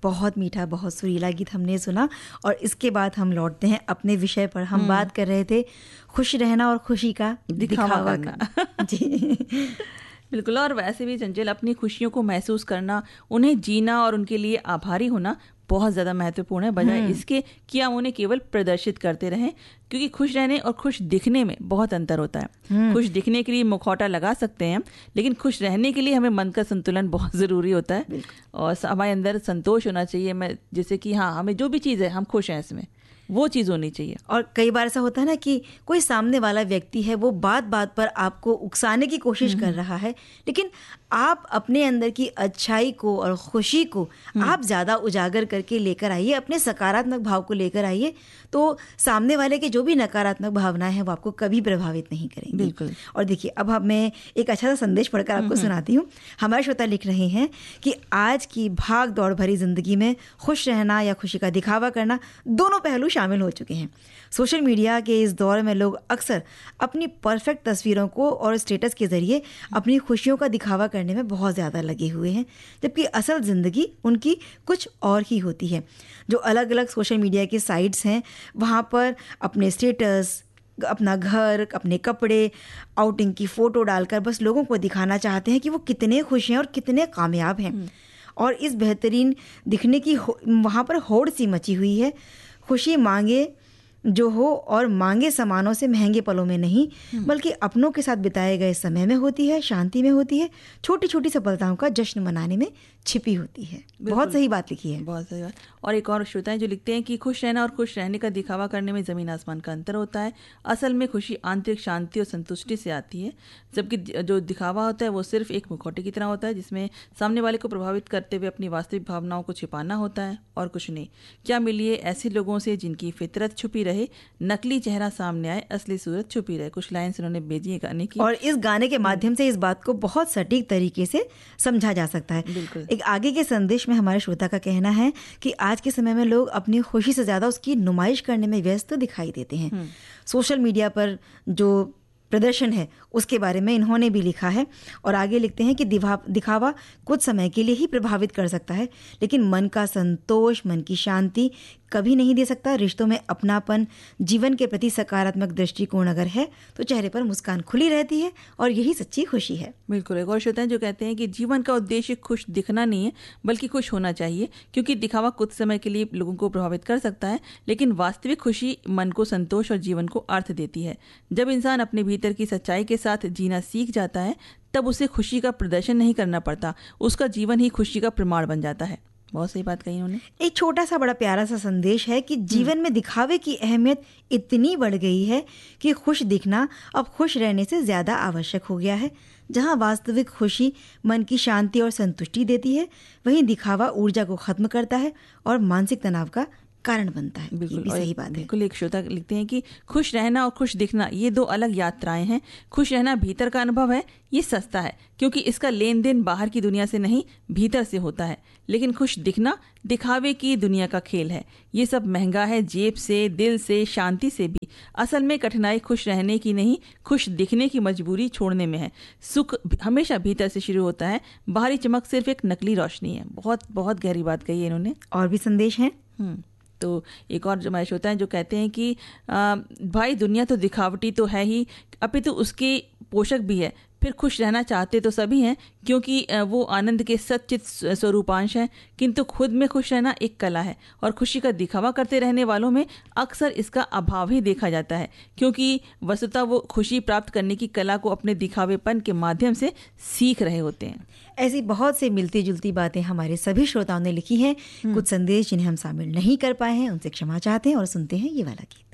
बहुत मीठा, बहुत सुरीला गीत हमने सुना और इसके बाद हम लौटते हैं अपने विषय पर। हम बात कर रहे थे खुश रहना और खुशी का दिखावा करना। जी बिल्कुल। और वैसे भी चंचल, अपनी खुशियों को महसूस करना, उन्हें जीना और उनके लिए आभारी होना बहुत ज़्यादा महत्वपूर्ण है, बजाय इसके कि हम उन्हें केवल प्रदर्शित करते रहें, क्योंकि खुश रहने और खुश दिखने में बहुत अंतर होता है। खुश दिखने के लिए मुखौटा लगा सकते हैं, लेकिन खुश रहने के लिए हमें मन का संतुलन बहुत ज़रूरी होता है और हमारे अंदर संतोष होना चाहिए। जैसे कि हाँ, हमें जो भी चीज़ है हम खुश हैं इसमें, वो चीज़ होनी चाहिए। और कई बार ऐसा होता है ना कि कोई सामने वाला व्यक्ति है, वो बात बात पर आपको उकसाने की कोशिश कर रहा है, लेकिन आप अपने अंदर की अच्छाई को और खुशी को आप ज़्यादा उजागर करके लेकर आइए, अपने सकारात्मक भाव को लेकर आइए, तो सामने वाले के जो भी नकारात्मक भावनाएं हैं वो आपको कभी प्रभावित नहीं करेंगी। बिल्कुल। और देखिए, अब मैं एक अच्छा सा संदेश पढ़कर आपको सुनाती हूँ। हमारे श्रोता लिख रहे हैं कि आज की भाग दौड़ भरी जिंदगी में खुश रहना या खुशी का दिखावा करना, दोनों पहलू शामिल हो चुके हैं। सोशल मीडिया के इस दौर में लोग अक्सर अपनी परफेक्ट तस्वीरों को और स्टेटस के जरिए अपनी खुशियों का दिखावा करने में बहुत ज़्यादा लगे हुए हैं, जबकि असल ज़िंदगी उनकी कुछ और ही होती है। जो अलग अलग सोशल मीडिया के साइट्स हैं, वहाँ पर अपने स्टेटस, अपना घर, अपने कपड़े, आउटिंग की फ़ोटो डालकर बस लोगों को दिखाना चाहते हैं कि वो कितने खुश हैं और कितने कामयाब हैं। और इस बेहतरीन दिखने की वहाँ पर होड़ सी मची हुई है। खुशी मांगे जो हो और मांगे सामानों से महंगे पलों में नहीं, बल्कि अपनों के साथ बिताए गए समय में होती है, शांति में होती है, छोटी छोटी सफलताओं का जश्न मनाने में छिपी होती है। बहुत सही बात लिखी है, बहुत सही बात। और एक और श्रोता है जो लिखते हैं कि खुश रहना और खुश रहने का दिखावा करने में ज़मीन आसमान का अंतर होता है। असल में खुशी आंतरिक शांति और संतुष्टि से आती है, जबकि जो दिखावा होता है वो सिर्फ एक मुखौटे की तरह होता है, जिसमें सामने वाले को प्रभावित करते हुए अपनी वास्तविक भावनाओं को छिपाना होता है और कुछ नहीं। क्या मिलिए ऐसे लोगों से जिनकी फितरत छुपी रहे, नकली चेहरा सामने आए, असली सूरत छुपी रहे। कुछ लाइन्स उन्होंने भेजी है गाने की, और इस गाने के माध्यम से इस बात को बहुत सटीक तरीके से समझा जा सकता है। बिल्कुल। एक आगे के संदेश में हमारे श्रोता का कहना है कि आज के समय में लोग अपनी खुशी से ज्यादा उसकी नुमाइश करने में व्यस्त तो दिखाई देते हैं। सोशल मीडिया पर जो प्रदर्शन है उसके बारे में इन्होंने भी लिखा है और आगे लिखते हैं कि दिखावा कुछ समय के लिए ही प्रभावित कर सकता है, लेकिन मन का संतोष, मन की शांति कभी नहीं दे सकता। रिश्तों में अपनापन, जीवन के प्रति सकारात्मक दृष्टिकोण अगर है तो चेहरे पर मुस्कान खुली रहती है और यही सच्ची खुशी है। बिल्कुल। एक और श्रोता है जो कहते हैं कि जीवन का उद्देश्य खुश दिखना नहीं है, बल्कि खुश होना चाहिए, क्योंकि दिखावा कुछ समय के लिए लोगों को प्रभावित कर सकता है, लेकिन वास्तविक खुशी मन को संतोष और जीवन को अर्थ देती है। जब इंसान अपने भीतर की सच्चाई के साथ जीना सीख जाता है, तब उसे खुशी का प्रदर्शन नहीं करना पड़ता, उसका जीवन ही खुशी का प्रमाण बन जाता है। बहुत सही बात कही उन्होंने। एक छोटा सा बड़ा प्यारा सा संदेश है कि जीवन में दिखावे की अहमियत इतनी बढ़ गई है कि खुश दिखना अब खुश रहने से ज्यादा आवश्यक हो गया है। जहां वास्तविक खुशी मन की शांति और संतुष्टि देती है, वहीं दिखावा ऊर्जा को खत्म करता है और मानसिक तनाव का कारण बनता है। बिल्कुल, ये भी सही बात है। बिल्कुल। एक श्रोता लिखते हैं कि खुश रहना और खुश दिखना ये दो अलग यात्राएं हैं। खुश रहना भीतर का अनुभव है, ये सस्ता है क्योंकि इसका लेन देन बाहर की दुनिया से नहीं भीतर से होता है, लेकिन खुश दिखना दिखावे की दुनिया का खेल है। ये सब महंगा है, जेब से, दिल से, शांति से भी। असल में कठिनाई खुश रहने की नहीं, खुश दिखने की मजबूरी छोड़ने में है। सुख हमेशा भीतर से शुरू होता है, बाहरी चमक सिर्फ एक नकली रोशनी है। बहुत बहुत गहरी बात कही है इन्होंने। और भी संदेश हैं। तो एक और हमारे श्रोता हैं जो कहते हैं कि भाई दुनिया तो दिखावटी तो है ही, अपितु उसके पोषक भी है। फिर खुश रहना चाहते तो सभी हैं, क्योंकि वो आनंद के सच्चित स्वरूपांश हैं, किंतु खुद में खुश रहना एक कला है और खुशी का दिखावा करते रहने वालों में अक्सर इसका अभाव ही देखा जाता है, क्योंकि वस्तुतः वो खुशी प्राप्त करने की कला को अपने दिखावेपन के माध्यम से सीख रहे होते हैं। ऐसी बहुत सी मिलती जुलती बातें हमारे सभी श्रोताओं ने लिखी हैं। कुछ संदेश जिन्हें हम शामिल नहीं कर पाए हैं उनसे क्षमा चाहते हैं और सुनते हैं ये वाला गीत।